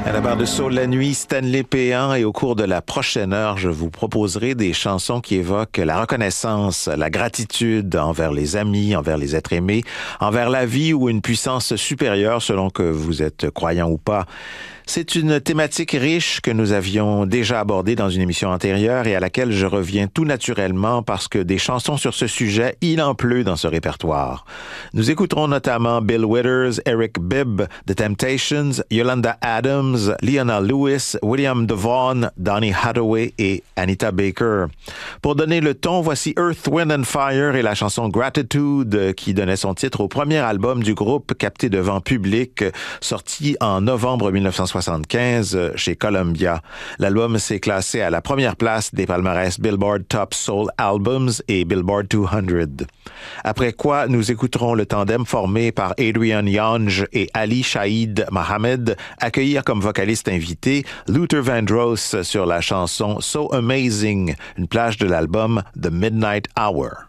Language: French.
À la barre de Soul la nuit, Stanley Péan, et au cours de la prochaine heure, je vous proposerai des chansons qui évoquent la reconnaissance, la gratitude envers les amis, envers les êtres aimés, envers la vie ou une puissance supérieure selon que vous êtes croyant ou pas. C'est une thématique riche que nous avions déjà abordée dans une émission antérieure et à laquelle je reviens tout naturellement parce que des chansons sur ce sujet, il en pleut dans ce répertoire. Nous écouterons notamment Bill Withers, Eric Bibb, The Temptations, Yolanda Adams, Leona Lewis, William DeVaughn, Donny Hathaway et Anita Baker. Pour donner le ton, voici Earth, Wind and Fire et la chanson Gratitude qui donnait son titre au premier album du groupe capté devant public, sorti en novembre 1975 chez Columbia. L'album s'est classé à la première place des palmarès Billboard Top Soul Albums et Billboard 200. Après quoi, nous écouterons le tandem formé par Adrian Young et Ali Shaid Mohamed accueillir comme vocaliste invité Luther Vandross sur la chanson So Amazing, une plage de l'album The Midnight Hour.